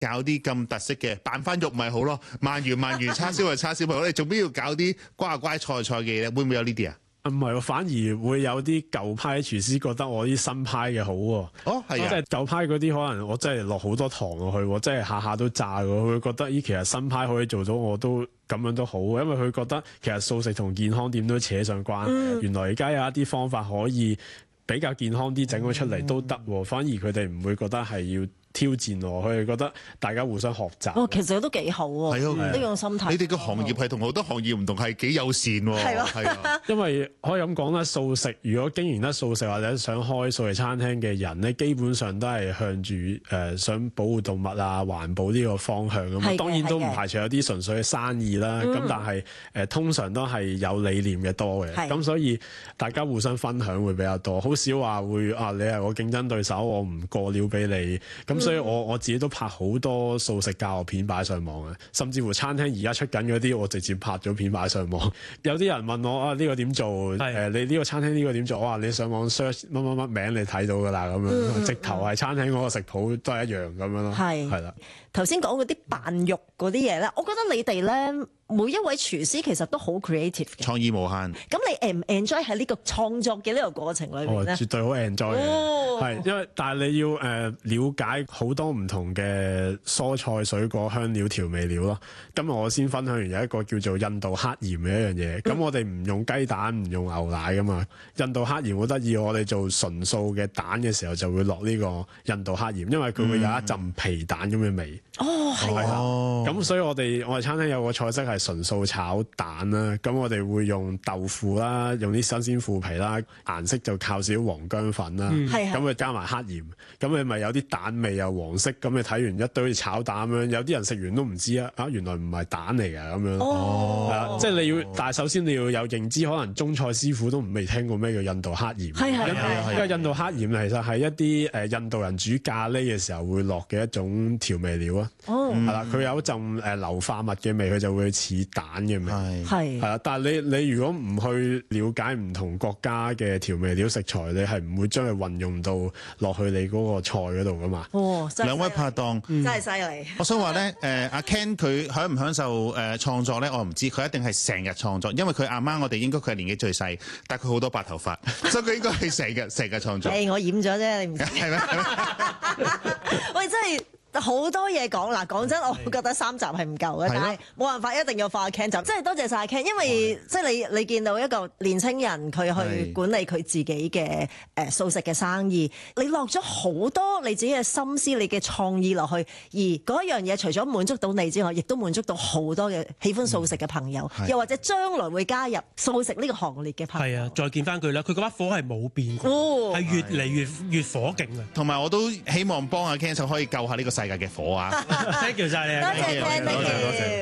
搞啲咁特色嘅，扮翻肉咪好咯，鰻魚叉燒咪叉燒咪好，你做咩要搞啲瓜菜嘅嘢咧？會唔會有呢啲啊？ 唔係喎，反而會有啲舊派廚師覺得我啲新派嘅好喎。 哦，係啊， 即係舊派嗰啲可能我真係落好多糖落去，即係下下都炸喎。佢會覺得咦，其實新派可以做到我都咁樣都好，因為佢覺得其實素食同健康點都扯上關。原來而家有一啲方法可以比較健康啲整咗出嚟都得喎，反而佢哋唔會覺得係要挑戰我，佢哋覺得大家互相學習。 哦，其實都幾好喎，呢種心態。 你哋個行業係同好多行業唔同，係幾友善喎。係啊， 因為可以咁講啦，素食如果經營得素食或者想開素食餐廳嘅人咧，基本上都係向住想保護動物啊、環保呢個方向咁。當然都唔排除有啲純粹嘅生意啦。咁但係通常都係有理念嘅多嘅。咁所以大家互相分享會比較多，好少話會你係我競爭對手，我唔過料俾你咁。所以我自己都拍好多素食教學片擺上網嘅，甚至乎餐廳而家出緊嗰啲，我直接拍咗片擺上網。有啲人問我呢個點做？你呢個餐廳呢個點做？我話你上網 search 乜名你睇到㗎啦，咁樣直頭係餐廳嗰個食譜都係一樣咁樣咯。係啦。 頭先講嗰啲扮肉嗰啲嘢咧，我覺得你哋咧每一位廚師其實都好 creative 嘅， 創意無限。 咁你唔 enjoy 喺呢個創作嘅呢個過程裏面咧？ 絕對好 enjoy 嘅，係因為但係你要了解好多唔同嘅蔬菜、水果、香料、調味料咯。今日我先分享完有一個叫做印度黑鹽嘅一樣嘢。咁我哋唔用雞蛋，唔用牛奶噶嘛。印度黑鹽好得意，我哋做純素嘅蛋嘅時候就會落呢個印度黑鹽，因為佢會有一陣皮蛋咁嘅味。係啦。咁所以我哋餐廳有個菜式係純素炒蛋啦。咁我哋會用豆腐啦，用啲新鮮腐皮啦，顏色就靠少少黃薑粉啦。咁佢加埋黑鹽，咁你咪有啲蛋味又黃色。咁你睇完一堆炒蛋咁樣，有啲人食完都唔知原來唔係蛋嚟㗎咁樣。即係你要，但係首先你要有認知，可能中菜師傅都未聽過咩叫印度黑鹽。因為印度黑鹽其實係一啲印度人煮咖喱嘅時候會落嘅一種調味料啊。係啦，佢有一陣硫化物嘅味，佢就會似蛋嘅味。係啦，但係你如果唔去了解唔同國家嘅調味料食材，你係唔會將佢運用到落去你嗰個菜嗰度噶嘛。 兩位拍檔真係犀利。 我想話咧，阿 Ken 佢享唔享受創作咧？我唔知，佢一定係成日創作，因為佢阿媽我哋應該佢係年紀最細，但係佢好多白頭髮，所以佢應該係成日創作。 我染咗啫，你唔知係咩？喂，真係。好多嘢講嗱，講真，我覺得3集係唔夠嘅，但係冇辦法，一定要放阿 Ken 就真係多謝晒阿 Ken，因為即係你見到一個年青人佢去管理佢自己嘅素食嘅生意，你落咗好多你自己嘅心思、你嘅創意落去，而嗰一樣嘢除咗滿足到你之外，亦都滿足到好多嘅喜歡素食嘅朋友，又或者將來會加入素食呢個行列嘅朋友。係啊， 再見翻佢啦，佢嗰把火係冇變過，係越嚟越火勁啊！ 同埋我都希望幫阿 Ken 可以救下呢個世界嘅火啊！ Thank you 晒你啊！ 多謝。